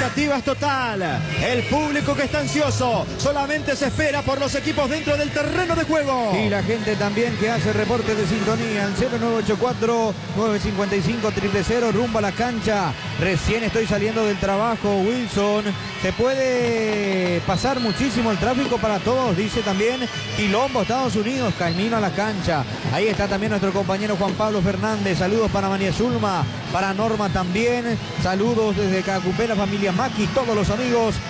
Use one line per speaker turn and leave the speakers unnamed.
expectativa es total. El público que está ansioso solamente se espera por los equipos dentro del terreno de juego.
Y la gente también que hace reportes de sintonía al 0984-955-000, rumbo a la cancha. Recién estoy saliendo del trabajo, Wilson. Se puede pasar muchísimo el tráfico para todos, dice también Quilombo, Estados Unidos, camino a la cancha. Ahí está también nuestro compañero Juan Pablo Fernández. Saludos para María Zulma, para Norma también. Saludos desde Cacupé, la familia Maki, todos los amigos